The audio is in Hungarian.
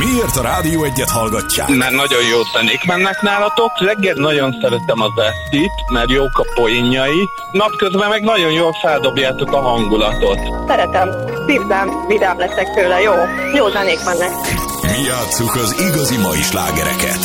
Miért a Rádió Egyet hallgatják? Mert nagyon jó zenék mennek nálatok. Reggel nagyon szeretem az Estit, mert jók a poénjai. Napközben meg nagyon jól feldobjátok a hangulatot. Szeretem. Szívdám, vidám leszek tőle. Jó zenék mennek. Mi játsszuk az igazi mai slágereket.